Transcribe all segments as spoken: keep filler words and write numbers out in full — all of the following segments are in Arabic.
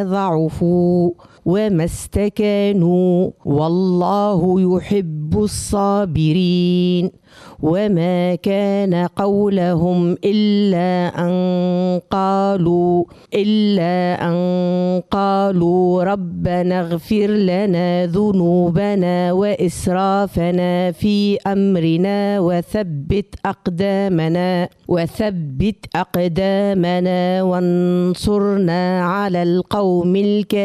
ضعفوا وما استكانوا والله يحب الصابرين. وما كان قولهم إلا أن قالوا إلا أن قالوا ربنا اغفر لنا ذنوبنا وإسرافنا في أمرنا وثبت أقدامنا وثبت أقدامنا وانصرنا على القوم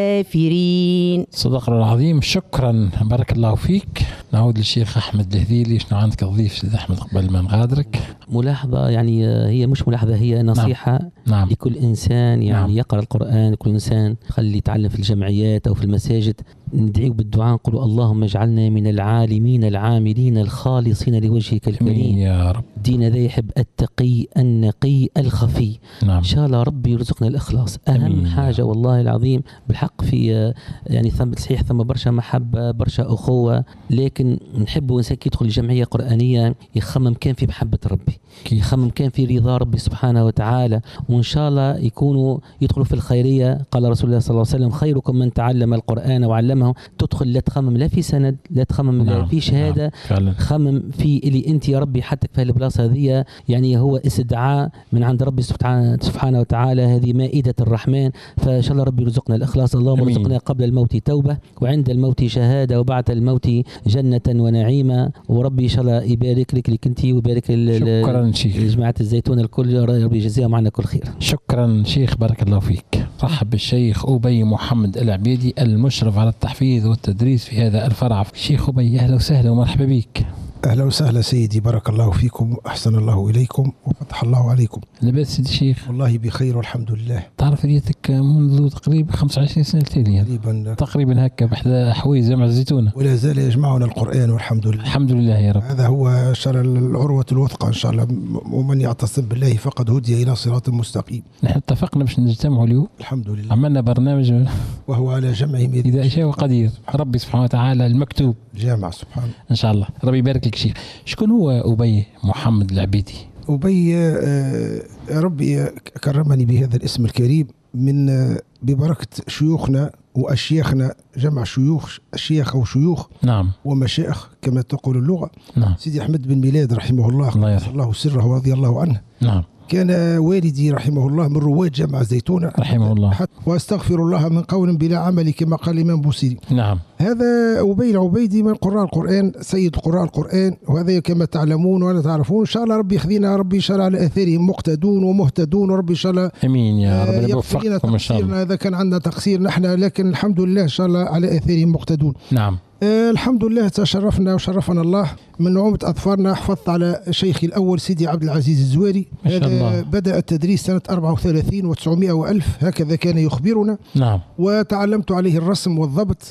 الكافرين. صدق الله العظيم. شكرا، بارك الله فيك. نعود للشيخ أحمد الهذيلي. شنو عندك تضيف سيد أحمد قبل ما نغادرك؟ ملاحظة، يعني هي مش ملاحظة، هي نصيحة. نعم. نعم. لكل إنسان يعني نعم. يقرأ القرآن، كل إنسان خلي يتعلم في الجمعيات أو في المساجد، ندعيه بالدعاء نقول اللهم اجعلنا من العالمين العاملين الخالصين لوجهك الكريم يا رب. دين ذا يحب التقي النقي الخفي. نعم. إن شاء الله ربي يرزقنا الإخلاص. أهم أمين. حاجة والله العظيم بالحق في يعني ثم صحيح ثم برشا محبة برشا أخوة، لكن نحب إنسان يدخل الجمعية قرآنية يخمم كان في محبة ربي، يخمم كان في رضا ربي سبحانه وتعالى، وإن شاء الله يكونوا يدخلوا في الخيرية. قال رسول الله صلى الله عليه وسلم خيركم من تعلم القرآن وعلمه. تدخل لا تخمم لا في سند، لا تخمم لا نعم. في شهادة. نعم. خمم في اللي أنت يا ربي حتى في البلاصة هذه، يعني هو استدعاء من عند ربي سبحانه وتعالى، هذه مائدة الرحمن. فإن شاء الله ربي يرزقنا الإخلاص. اللهم ارزقنا قبل الموت توبة وعند الموت شهادة وبعد الموت جنة ونعيمة. وربي إن شاء الله يبارك لك لك أنت ويبارك شكرا شيخ جماعة الزيتون الكل، ربي يجزيهم عنا كل خير. شكرا شيخ، بارك الله فيك. رحب بالشيخ أبي محمد العبيدي المشرف على التحفيظ والتدريس في هذا الفرع. شيخ أبي أهلا وسهلا ومرحبا بك. أهلا وسهلا سيدي، بارك الله فيكم وأحسن الله إليكم وفتح الله عليكم. لاباس سيدي الشيخ؟ والله بخير والحمد لله. تعرف ديتك منذ تقريبا خمسة وعشرين سنة تالية تقريبا تقريبا هكا بإحدى حويز جامعة الزيتونة، ولا زال يجمعنا القرآن والحمد لله. الحمد لله يا رب. هذا هو شر العروة الوثقى إن شاء الله، ومن يعتصم بالله فقد هدي إلى صراط مستقيم. نحن اتفقنا باش نجتمعوا اليوم الحمد لله، عملنا برنامج وهو على جمعه إذا شاء وقدير ربي سبحانه وتعالى المكتوب جامع سبحانه إن شاء الله. ربي يبارك لك شيخ. شكون هو أبي محمد العبيدي؟ أبي آه ربي كرمني بهذا الاسم الكريم من آه ببركة شيوخنا وأشياخنا، جمع شيوخ أشياخ وشيوخ نعم ومشايخ كما تقول اللغة. نعم. سيدي أحمد بن ميلاد رحمه الله، الله يرحمه الله سره ورضي الله عنه. نعم. كان والدي رحمه الله من رواد جامعة الزيتونة رحمه الله، واستغفر الله من قول بلا عمل كما قال الإمام بوصيري. نعم. هذا أبي العبيدي من قراء القرآن، سيد قراء القرآن، وهذا كما تعلمون ولا تعرفون. إن شاء الله ربي يخذينا ربي إن شاء الله على آثارهم مقتدون ومهتدون، وربي إن شاء الله أمين يا رب يوفقكم إن شاء الله. إذا كان عندنا تقصير نحن، لكن الحمد لله إن شاء الله على آثارهم مقتدون. نعم. آه الحمد لله تشرفنا وشرفنا الله من نعومة أظفارنا. حفظت على شيخي الأول سيدي عبد العزيز الزواري. ما شاء الله. بدأ التدريس سنة أربعة وثلاثين وتسعمائة وألف هكذا كان يخبرنا. نعم. وتعلمت عليه الرسم والضبط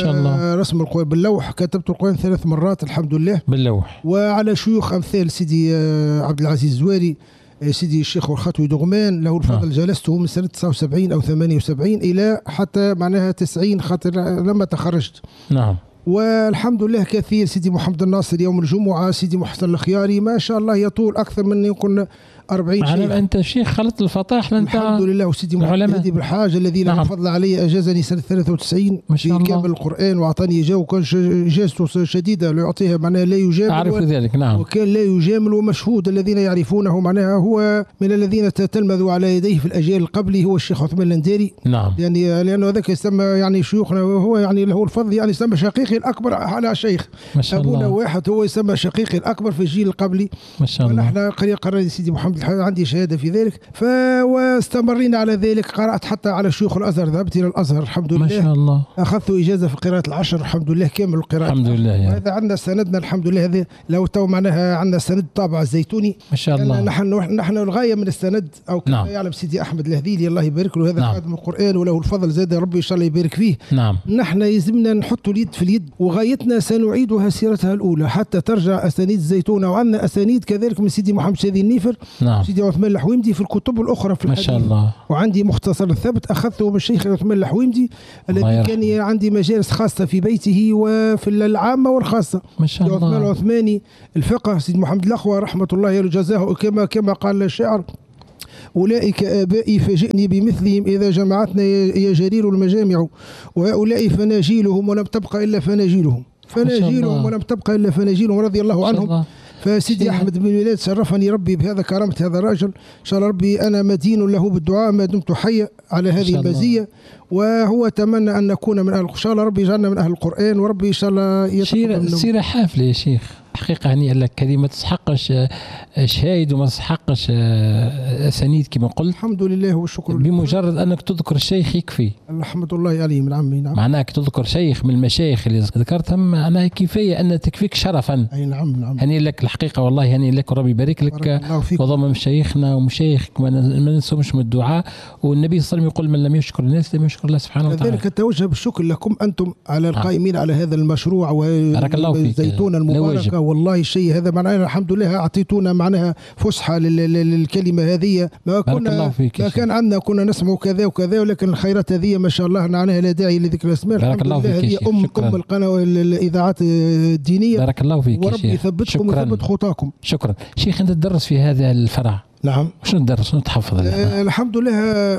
ورسم القرآن باللوح. كتبت القرآن ثلاث مرات الحمد لله باللوح. وعلى شيوخ أمثال سيدي عبد العزيز الزواري، سيدي الشيخ والخطوي دغمان له الفضل. جلسته من سنة تسعة وسبعين أو ثمانية وسبعين إلى حتى معناها تسعين خاطر لما تخرجت. نعم. والحمد لله كثير سيدي محمد الناصر يوم الجمعة، سيدي محسن الخياري، ما شاء الله يطول أكثر من يكون أربعين شيخ. أنت شيخ خلط الفطاح أنت الحمد لله. وسيدي محمد هدي بالحاج الذي له الفضل علي أجازني سنة ثلاثة وتسعين في كامل القرآن وأعطاني إجازة، وكان إجازته شديدة لا يعطيها معناها لا يجامل. أعرف ذلك. نعم. وكان لا يجامل ومشهود، الذين يعرفونه معناها هو من الذين تتلمذوا على يديه في الأجيال القبلي هو الشيخ عثمان النديري. نعم. يعني لأنه ذاك يسمى يعني شيوخنا، وهو يعني له الفضل يعني يسمى شقيقي الأكبر على شيخ. ما شاء الله. أبونا واحد هو يسمى شقيقي الأكبر في الجيل القبلي. ما شاء الله. ونحن قرية قراني سيدي محمد عندي شهادة في ذلك. فاستمرينا على ذلك، قرأت حتى على شيوخ الأزهر، ذهبت إلى الأزهر الحمد لله. ما شاء الله. أخذت إجازة في قراءة العشر الحمد لله كامل القراءة الحمد لله. هذا عندنا سندنا الحمد لله. هذا لو تو معناها عندنا سند طابع الزيتوني. ما شاء الله. نحن نحن الغاية من السند أو كما نعم. يعلم سيدي أحمد الهذيلي الله يبارك له، هذا نعم. خادم القرآن وله الفضل زاد ربي إن شاء الله يبارك فيه. نعم. نحن يلزمنا نحط اليد في اليد، وغايتنا سنعيدها سيرتها الأولى حتى ترجع أسانيد الزيتونة. وعندنا أسانيد كذلك من سيدي محمد شاذي النيفر. نعم. سيدي عثمان الحويمدي في الكتب الأخرى في الحديث. ما شاء الله. وعندي مختصر الثبت أخذته من الشيخ عثمان الحويمدي الذي كان عندي مجالس خاصة في بيته وفي العامة والخاصة. ما شاء الله. عثمان العثماني الفقه سيدي محمد الأخوة رحمة الله جزاه، كما كما قال الشاعر أولئك آبائي فجئني بمثلهم إذا جمعتنا يا جرير المجامع، وهؤلاء فناجيلهم ولم تبقى إلا فناجيلهم فناجيلهم ولم تبقى إلا فناجيلهم رضي الله عنهم. فسيدي أحمد بن ميلاد شرفني ربي بهذا كرامة هذا الرجل، إن شاء الله ربي أنا مدين له بالدعاء ما دمت حيا على هذه المزية، وهو تمنى أن نكون من أهل، إن شاء الله ربي يجعلنا من أهل القرآن، وربي إن شاء الله يتقبل. سيرة حافلة يا شيخ حقيقة هنيئا لك، كلمة ما تسحقش شهايد وما تسحقش أسانيد كما قلت. الحمد لله والشكر لله. بمجرد أنك تذكر الشيخ يكفي. الحمد لله عليه من عمي. نعم. معناك تذكر شيخ من المشايخ اللي ذكرتهم معناها كفاية أن تكفيك شرفا. أي نعم نعم. هنيئا لك الحقيقة والله، هنيئا لك وربي يبارك لك، وضم مشايخنا ومشايخك ما ننسوش من الدعاء، والنبي صلى الله عليه وسلم يقول من لم يشكر الناس لم يشكر الله سبحانه وتعالى. كذلك أتوجه بالشكر لكم أنتم على القائمين على هذا المشروع والزيتونة المباركة، والله الشيء هذا معناها الحمد لله أعطيتونا معناها فسحة للكلمة هذه، ما كنا ما كان عندنا كنا نسمع كذا وكذا، ولكن الخيرات هذه ما شاء الله معناها لا داعي لذكر الأسماء. بارك الله فيك. هذه أم أم القناة الإذاعات الدينية. بارك الله فيك. وربي يثبتكم ويثبت خطاكم. شكرا شيخ. أنت تدرس في هذا الفرع؟ نعم. شنو تدرس؟ شنو تحفظ؟ أه الحمد لله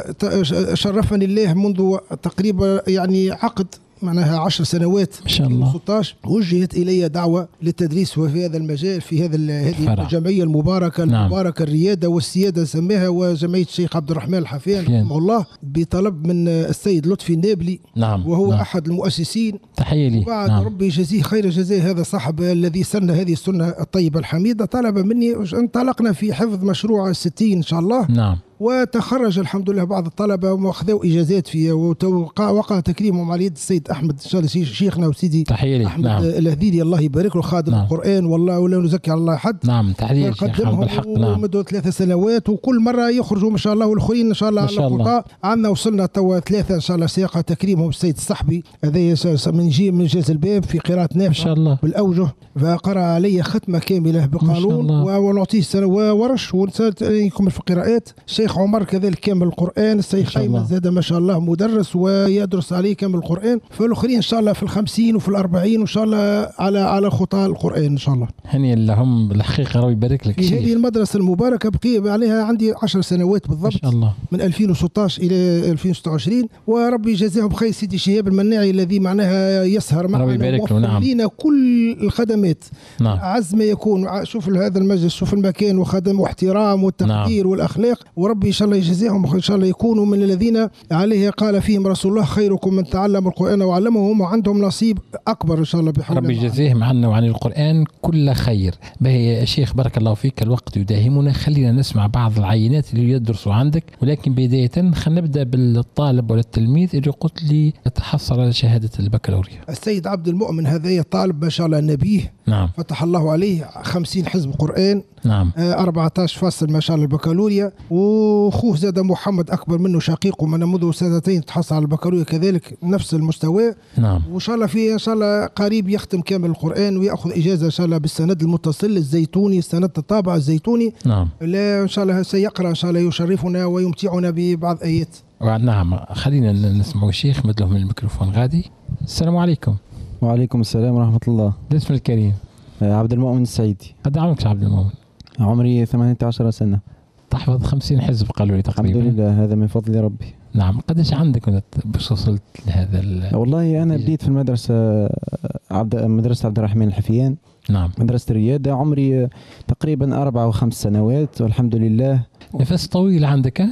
شرفني الله منذ تقريبا يعني عقد معناها عشر سنوات ما شاء الله ستة عشر وجهت إلي دعوة للتدريس في هذا المجال في هذا هذه الجمعية المباركة. نعم. المباركة الريادة والسيادة سماها، وجمعية الشيخ عبد الرحمن الحفيان رحمه الله بطلب من السيد لطفي النابلي. نعم. وهو نعم. أحد المؤسسين. تحية لي. بعد نعم. ربي يجزيه خير جزاه هذا صاحب الذي سن هذه السنة الطيبة الحميدة، طلب مني انطلقنا في حفظ مشروع الستين إن شاء الله. نعم. وتخرج الحمد لله بعض الطلبة واخذوا إجازات فيه، ووقع تكريمهم على يد السيد أحمد إن شاء الله شيخنا وسيدي تحية أحمد. نعم. الهذيلي الله يبارك له، خادم. نعم. القرآن والله ولا نزكي على الله حد. نعم. تحية شيخ بالحق. نعم. مدة ثلاث سنوات وكل مرة يخرجوا ما شاء الله، والآخرين إن شاء الله على الخطأ. عندنا وصلنا توا ثلاثة إن شاء الله سياقة تكريمهم السيد الصحبي هذا من جي من جاز الباب في قراءة نافع ما شاء الله بالأوجه، فقرأ علي ختمة كاملة بقانون ونعطيه سنة ورش ونكمل في القراءات. الشيخ عمر كذلك كامل القرآن، الشيخ أيمن زاد ما شاء الله مدرس ويدرس عليه كامل القرآن، فالآخرين إن شاء الله في الخمسين وفي الأربعين وإن شاء الله على على خطى القرآن إن شاء الله. هنيئا لهم بالحقيقة ربي يبارك لك. في هذه المدرسة المباركة بقي عليها عندي عشر سنوات بالضبط ما شاء الله، من ألفين وستة عشر إلى ألفين وستة وعشرين، وربي يجازيهم بخير سيدي شهاب المناعي الذي معناها يسهر معنا ووفر لنا كل الخدمات. نعم. أعز ما يكون. شوف هذا المجلس، شوف المكان وخدم واحترام والتقدير. نعم. والأخلاق، وربي إن شاء الله يجازيهم إن شاء الله يكونوا من الذين عليه قال فيهم رسول الله خيركم من تعلم القرآن وعلمه، هم عندهم نصيب أكبر إن شاء الله بحول الله. ربي يجازيهم عنا وعن القرآن كل خير. باهي يا شيخ بارك الله فيك، الوقت يداهمنا، خلينا نسمع بعض العينات اللي يدرسوا عندك، ولكن بداية خلينا نبدأ بالطالب ولا التلميذ اللي قلت لي تحصل على شهادة البكالوريا. السيد عبد المؤمن هذا طالب ما شاء الله نبيه. نعم. فتح الله عليه خمسين حزب قرآن. نعم. أربعة عشر فصل ما شاء الله البكالوريا، واخوه زاد محمد اكبر منه شقيقه من منذ سنتين تحصل على البكالوريا كذلك نفس المستوى. نعم. وان شاء الله في ان شاء الله قريب يختم كامل القرآن وياخذ اجازه ان شاء الله بالسند المتصل الزيتوني، السند الطابع الزيتوني. نعم. لا ان شاء الله سيقرا ان شاء الله يشرفنا ويمتعنا ببعض ايات. نعم. خلينا نسمع الشيخ مدله من الميكروفون غادي. السلام عليكم. وعليكم السلام ورحمه الله. الاسم الكريم؟ عبد المؤمن السعيدي. قد عمرك عبد المؤمن؟ عمري ثمانية عشر سنة. تحفظ خمسين حزب قالوا لي تقريبا. الحمد لله، هذا من فضل ربي. نعم. قديش عندك باش وصلت لهذا؟ والله أنا بديت في المدرسة عبد مدرسة عبد الرحمن الحفيان. نعم. مدرسة الريادة. عمري تقريبا أربع وخمس سنوات والحمد لله. نفس طويل عندك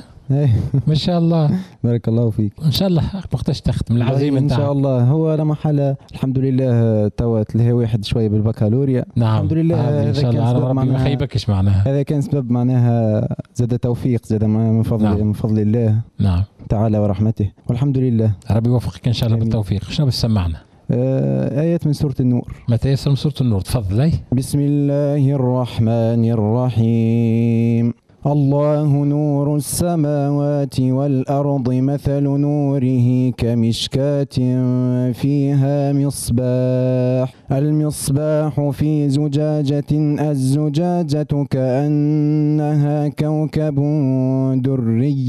ما شاء الله. بارك الله فيك. ان شاء الله وقتاش تختم العزيمه ان شاء الله. هو لا محاله الحمد لله توا تلهي واحد شويه بالبكالوريا. نعم. الحمد لله. هذا ان شاء الله ربي ما يخيبكش معناها. هذا كان سبب معناها زاد توفيق، زاد من فضل. نعم. من فضل الله. نعم. تعالى ورحمته والحمد لله. ربي يوفقك ان شاء الله بالتوفيق. شنو بتسمعنا؟ آه آيات من سورة النور. متى يسر من سورة النور؟ تفضل. أي بسم الله الرحمن الرحيم. الله نور السماوات والأرض، مثل نوره كمشكاة فيها مصباح، المصباح في زجاجة، الزجاجة كأنها كوكب دري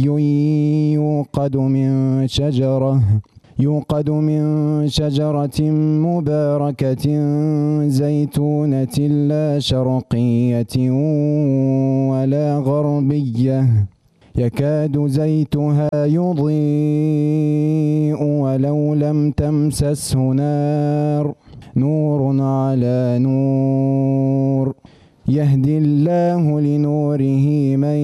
يوقد من شجرة يوقد من شجرة مباركة زيتونة لا شرقية ولا غربية يكاد زيتها يضيء ولو لم تمسسه نار نور على نور يهدي الله لنوره من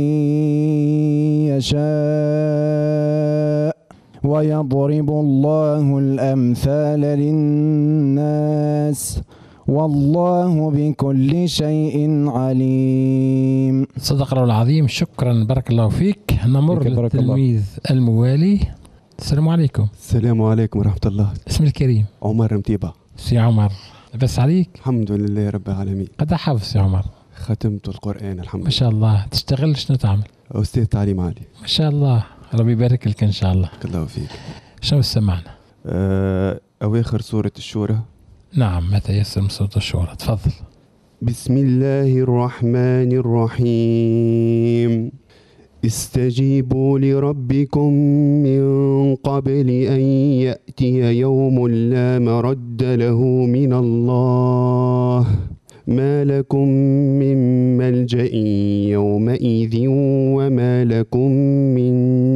يشاء ويضرب الله الأمثال للناس والله بكل شيء عليم. صدق الله العظيم. شكرا بارك الله فيك. نمر للتلميذ الموالي. السلام عليكم. السلام عليكم ورحمة الله. اسم الكريم؟ عمر متيبة. سي عمر، بس عليك؟ الحمد لله رب العالمين. قد حافظ سي عمر؟ ختمت القرآن الحمد لله. ما شاء الله. تشتغل شنو تعمل؟ أستاذ تعليم عالي. ما شاء الله، ربي يبارك لك إن شاء الله. الله فيك. شنو سمعنا؟ أه أواخر سورة الشورى. نعم، متى يسر من سورة الشورى؟ تفضل. بسم الله الرحمن الرحيم. استجيبوا لربكم من قبل أن يأتي يوم لا مرد له من الله ما لكم من ملجأ يومئذ وما لكم من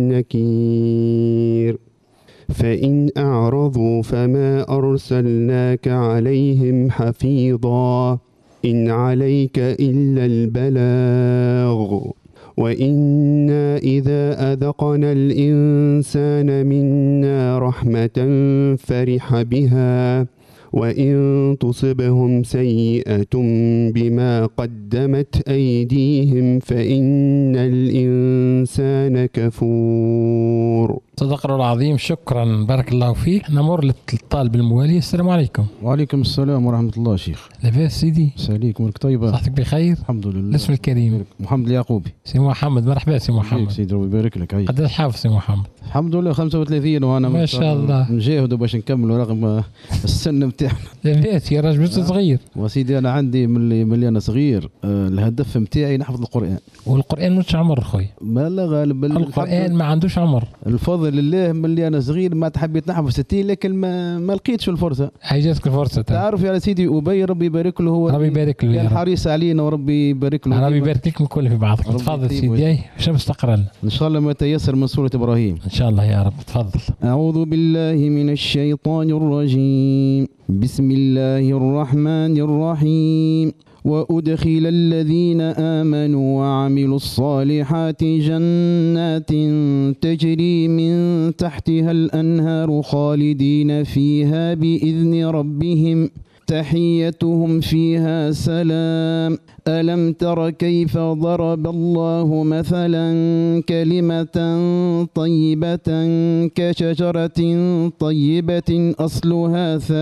نكير فإن أعرضوا فما أرسلناك عليهم حفيظا إن عليك إلا البلاغ وإنا إذا أذقنا الإنسان منا رحمة فرح بها وإن تصبهم سيئة بما قدمت أيديهم فإن الإنسان كفور. صدق الله العظيم. شكرا بارك الله فيك. نمر للطالب الموالي. السلام عليكم. وعليكم السلام ورحمة الله شيخ. لاباس سيدي؟ ساليك امورك طيبة؟ صحتك بخير؟ الحمد لله. الاسم الكريم؟ محمد اليعقوبي. سي محمد، مرحبا سي محمد. سيدي ربي يبارك لك. قد حافظ سي محمد؟ الحمد لله خمسة وثلاثين وانا ما شاء الله نجاهد باش نكملوا رغم السن نتاعنا. لاباس يا راجل صغير. وسيدي انا عندي من اللي انا صغير الهدف نتاعي نحفظ القرآن. والقرآن مش عمر خويا؟ ما لا غالب القرآن ما عندوش عمر. الفضل لله من اللي انا صغير ما تحبيت نحفظ ستين لكن ما, ما لقيتش الفرصه. حاجتك الفرصه. تعرف يا سيدي ابي ربي يبارك له، هو ربي يبارك له، كان حريص علينا وربي يبارك له. ربي يبارك لكم الكل في بعضكم. تفضل سيدي. شنو مستقر لنا؟ ان شاء الله ما تيسر من سوره ابراهيم ان شاء الله يا رب. تفضل. اعوذ بالله من الشيطان الرجيم. بسم الله الرحمن الرحيم. وأدخل الذين آمنوا وعملوا الصالحات جنات تجري من تحتها الأنهار خالدين فيها بإذن ربهم تحيتهم فيها سلام. ألم تر كيف ضرب الله مثلا كلمة طيبة كشجرة طيبة أصلها ثابت